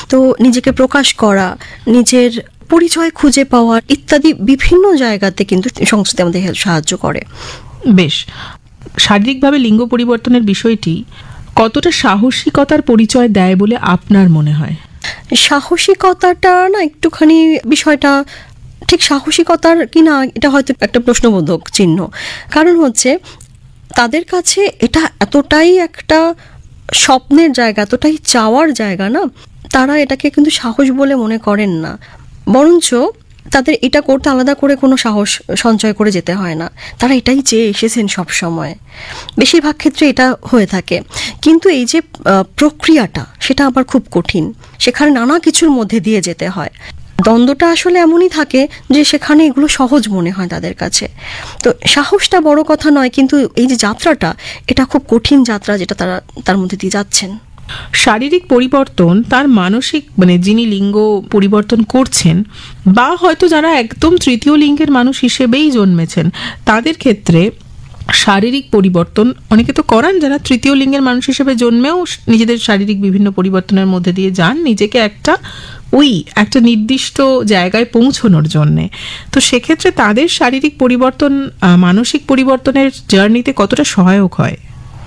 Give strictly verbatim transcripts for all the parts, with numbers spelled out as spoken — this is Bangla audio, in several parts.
তো নিজেকে প্রকাশ করা, নিজের পরিচয় খুঁজে পাওয়া ইত্যাদি বিভিন্ন জায়গাতে কিন্তু সংস্কৃতি আমাদের সাহায্য করে। বেশ, শারীরিকভাবে লিঙ্গ পরিবর্তনের বিষয়টি কতটা সাহসিকতার পরিচয় দেয় বলে আপনার মনে হয়? সাহসিকতাটা না একটুখানি বিষয়টা ঠিক সাহসিকতার কিনা এটা হয়তো একটা প্রশ্নবোধক চিহ্ন। কারণ হচ্ছে তাদের কাছে এটা এতটাই একটা স্বপ্নের জায়গা, এতটাই চাওয়ার জায়গা না, তারা এটাকে কিন্তু সাহস বলে মনে করেন না। বরঞ্চ তাদের এটা করতে আলাদা করে কোনো সাহস সঞ্চয় করে যেতে হয় না, তারা এটাই চেয়ে এসেছেন সব সময়, বেশিরভাগ ক্ষেত্রে এটা হয়ে থাকে। কিন্তু এই যে প্রক্রিয়াটা সেটা আবার খুব কঠিন, সেখানে নানা কিছুর মধ্যে দিয়ে যেতে হয়। দ্বন্দ্বটা আসলে এমনই থাকে যে সেখানে এগুলো সহজ মনে হয় তাদের কাছে। তো সাহসটা বড় কথা নয়, কিন্তু এই যে যাত্রাটা এটা খুব কঠিন যাত্রা যেটা তারা তার মধ্যে দিয়ে যাচ্ছেন। শারীরিক পরিবর্তন তার মানসিক, মানে যিনি লিঙ্গ পরিবর্তন করছেন বা হয়তো যারা একদম তৃতীয় লিঙ্গের মানুষ হিসেবেই জন্মেছেন, তাদের ক্ষেত্রে শারীরিক পরিবর্তন অনেকে তো করান যারা তৃতীয় লিঙ্গের মানুষ হিসেবে জন্মেও নিজেদের শারীরিক বিভিন্ন পরিবর্তনের মধ্যে দিয়ে যান নিজেকে একটা ওই একটা নির্দিষ্ট জায়গায় পৌঁছানোর জন্যে। তো সেক্ষেত্রে তাদের শারীরিক পরিবর্তন মানসিক পরিবর্তনের জার্নিতে কতটা সহায়ক হয়?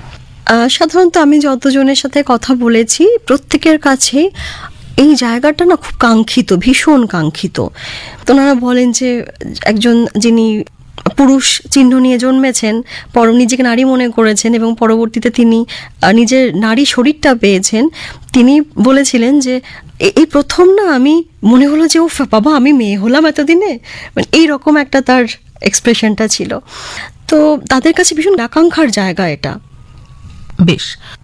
সাধারণত আমি যতজনের সাথে কথা বলেছি প্রত্যেকের কাছে এই জায়গাটা না খুব কাঙ্ক্ষিত, ভীষণ কাঙ্ক্ষিত। তো ওনারা বলেন যে একজন যিনি পুরুষ চিহ্ন নিয়ে জন্মেছেন, পর নিজেকে নারী মনে করেছেন এবং পরবর্তীতে তিনি নিজের নারী শরীরটা পেয়েছেন, তিনি বলেছিলেন যে এই প্রথম না আমি মনে হলো যে ও বাবা আমি মেয়ে হলাম এতদিনে, মানে এইরকম একটা তার এক্সপ্রেশনটা ছিল। তো তাদের কাছে ভীষণ আকাঙ্ক্ষার জায়গা এটা। বেশ,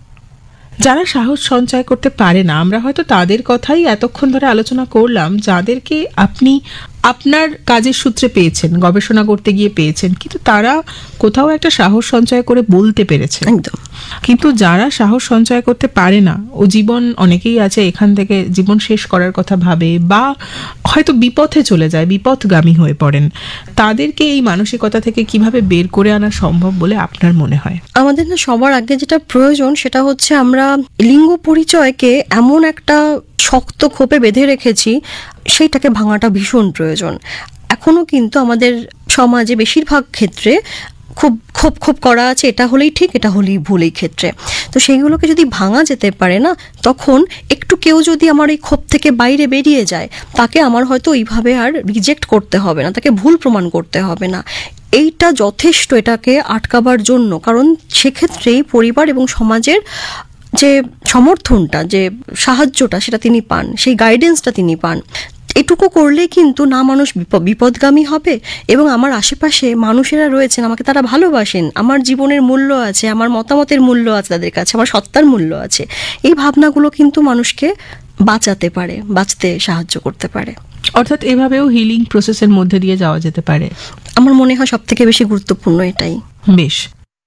যারা সাহস সঞ্চয় করতে পারে না, আমরা হয়তো তাদের কথাই এতক্ষণ ধরে আলোচনা করলাম, যাদেরকে আপনি আপনার কাজের সূত্রে পেয়েছেন, গবেষণা করতে গিয়ে পেয়েছেন, কিন্তু তারা কোথাও একটা সাহস সঞ্চয় করে বলতে পেরেছে। একদম। কিন্তু যারা সাহস সঞ্চয় করতে পারে না, ও জীবন অনেকেই আছে এখান থেকে জীবন শেষ করার কথা ভাবে বা হয়তো বিপথে চলে যায়, বিপথগামী হয়ে পড়েন, তাদেরকে এই মানসিকতা থেকে কিভাবে বের করে আনা সম্ভব বলে আপনার মনে হয়? আমাদের না সবার আগে যেটা প্রয়োজন সেটা হচ্ছে আমরা লিঙ্গ পরিচয়কে এমন একটা শক্ত খোপে বেঁধে রেখেছি, সেইটাকে ভাঙাটা ভীষণ প্রয়োজন। এখনো কিন্তু আমাদের সমাজে বেশিরভাগ ক্ষেত্রে খুব খোপ খোপ করা আছে, এটা হলেই ঠিক, এটা হলেই ভুল এই ক্ষেত্রে। তো সেইগুলোকে যদি ভাঙা যেতে পারে না, তখন একটু কেউ যদি আমার এই খোপ থেকে বাইরে বেরিয়ে যায়, তাকে আমার হয়তো ওইভাবে আর রিজেক্ট করতে হবে না, তাকে ভুল প্রমাণ করতে হবে না। এইটা যথেষ্ট এটাকে আটকাবার জন্য, কারণ সেক্ষেত্রেই পরিবার এবং সমাজের যে সমর্থনটা, যে সাহায্যটা সেটা তিনি পান, সেই গাইডেন্সটা তিনি পান। এটুকু করলে কিন্তু না মানুষ বিপদগামী হবে এবং আমার আশেপাশে মানুষেরা রয়েছেন, আমাকে তারা ভালোবাসেন, আমার জীবনের মূল্য আছে, আমার মতামতের মূল্য আছে তাদের কাছে, আমার সত্তার মূল্য আছে। এই ভাবনাগুলো কিন্তু মানুষকে বাঁচাতে পারে, বাঁচতে সাহায্য করতে পারে। অর্থাৎ এভাবেও হিলিং প্রসেসের মধ্যে দিয়ে যাওয়া যেতে পারে। আমার মনে হয় সব থেকে বেশি গুরুত্বপূর্ণ এটাই। বেশ,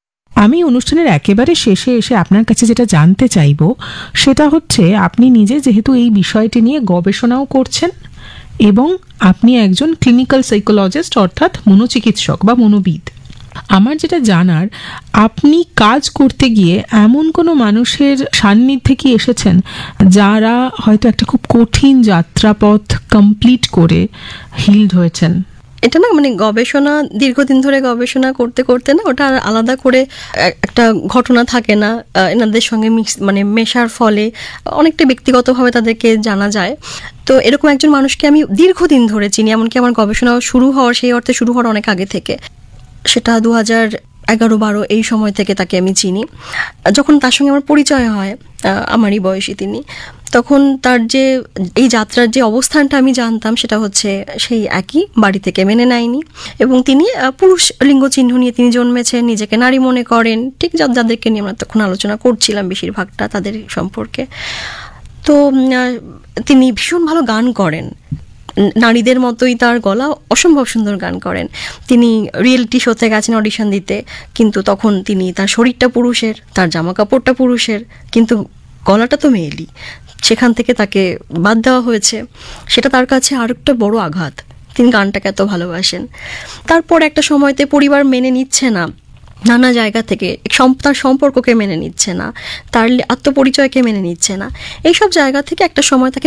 আমি অনুষ্ঠানের একেবারে শেষে এসে আপনার কাছে যেটা জানতে চাইব সেটা হচ্ছে, আপনি নিজে যেহেতু এই বিষয়টি নিয়ে গবেষণাও করছেন এবং আপনি একজন ক্লিনিক্যাল সাইকোলজিস্ট অর্থাৎ মনোচিকিৎসক বা মনোবিদ, আমার যেটা জানার, আপনি কাজ করতে গিয়ে এমন কোনো মানুষের সান্নিধ্যে কি এসেছেন যারা হয়তো একটা খুব কঠিন যাত্রাপথ কমপ্লিট করে হিলড হয়েছেন? এটা না মানে গবেষণা দীর্ঘদিন ধরে গবেষণা করতে করতে না ওটা আলাদা করে একটা ঘটনা থাকে না, এনাদের সঙ্গে মিক্স মানে মেশার ফলে অনেকটা ব্যক্তিগতভাবে তাদেরকে জানা যায়। তো এরকম একজন মানুষকে আমি দীর্ঘদিন ধরে চিনি, এমনকি আমার গবেষণা শুরু হওয়ার সেই অর্থে শুরু হওয়ার অনেক আগে থেকে, সেটা দু হাজার এগারো বারো এই সময় থেকে তাকে আমি চিনি। যখন তার সঙ্গে আমার পরিচয় হয়, আমারই বয়সী তিনি, তখন তার যে এই যাত্রার যে অবস্থানটা আমি জানতাম সেটা হচ্ছে সেই একই, বাড়ি থেকে মেনে নেয়নি এবং তিনি পুরুষ লিঙ্গ চিহ্ন নিয়ে তিনি জন্মেছেন, নিজেকে নারী মনে করেন, ঠিক যাদেরকে নিয়ে আমরা তখন আলোচনা করছিলাম বেশিরভাগটা তাদের সম্পর্কে। তো তিনি ভীষণ ভালো গান করেন, নারীদের মতোই তার গলা, অসম্ভব সুন্দর গান করেন। তিনি রিয়েলিটি শোতে গেছেন অডিশন দিতে, কিন্তু তখন তিনি তার শরীরটা পুরুষের, তার জামা কাপড়টা পুরুষের, কিন্তু গলাটা তো মেয়েলি, সেখান থেকে তাকে বাদ দেওয়া হয়েছে। সেটা তার কাছে আর একটা বড় আঘাত, তিনি গানটাকে এত ভালোবাসেন। তারপর একটা সময়তে পরিবার মেনে নিচ্ছে না, নানা জায়গা থেকে তার সম্পর্ককে মেনে নিচ্ছে না, তার আত্মপরিচয়কে মেনে নিচ্ছে না, এইসব জায়গা থেকে একটা সময় তাকে